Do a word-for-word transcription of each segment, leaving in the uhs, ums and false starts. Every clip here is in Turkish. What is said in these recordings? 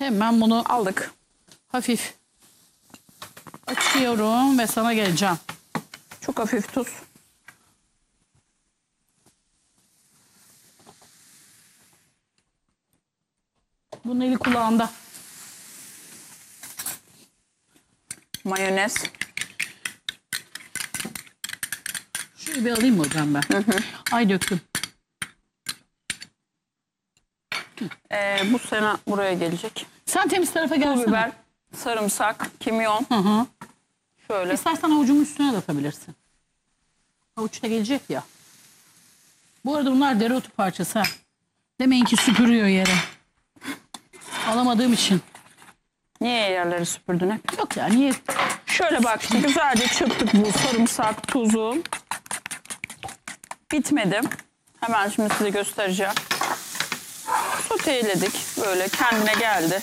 Hemen bunu Aldık. hafif açıyorum ve sana geleceğim. Çok hafif tuz. Bunun eli kulağında. Mayonez. Şöyle bir alayım mı hocam ben? Hı hı. Ay döktüm. Ee, bu sene buraya gelecek. Sen temiz tarafa Pul gelsene. biber, sarımsak, kimyon. Hı hı. Şöyle. İstersen avucumun üstüne de atabilirsin. Avuç da gelecek ya. Bu arada bunlar dereotu parçası. Ha. Demeyin ki süpürüyor yere. Alamadığım için. Niye yerleri süpürdün hep? Yok ya niye? Şöyle bak işte güzelce çırptık bu sarımsak, tuzu. Bitmedi. Hemen şimdi size göstereceğim. Soteyledik. Böyle kendine geldi.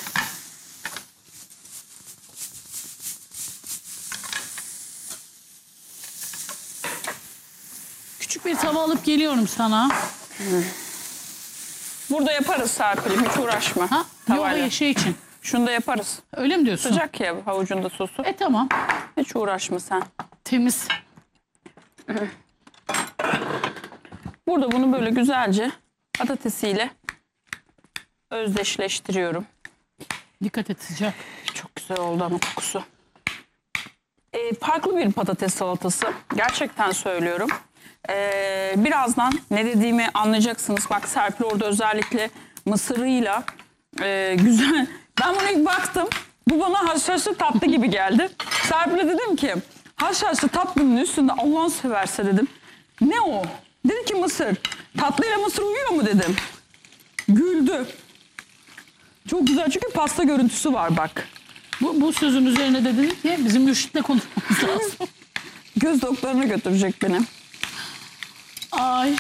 Küçük bir tava alıp geliyorum sana. Burada yaparız Serpil'im, hiç uğraşma. Ha? Tavayla. Yok şey için. Şunu da yaparız. Öyle mi diyorsun? Sıcak ya havucunda sosu. E tamam. Hiç uğraşma sen. Temiz. Burada bunu böyle güzelce patatesiyle özdeşleştiriyorum. Dikkat et sıcak. Çok güzel oldu ama kokusu. Ee, farklı bir patates salatası. Gerçekten söylüyorum. Ee, birazdan ne dediğimi anlayacaksınız. Bak Serpil orada özellikle mısırıyla e, güzel. Ben buna ilk baktım. Bu bana haşhaşlı tatlı gibi geldi. Serpil'e dedim ki haşhaşlı tatlının üstünde Allah'ını severse dedim. Ne o? Dedi ki mısır. Tatlıyla mısır uyuyor mu dedim. Güldü. Çok güzel çünkü pasta görüntüsü var bak. Bu, bu sözün üzerine de dedik ki bizim Mürşit'le konuşmamız lazım. Göz doktoruna götürecek beni. Ay.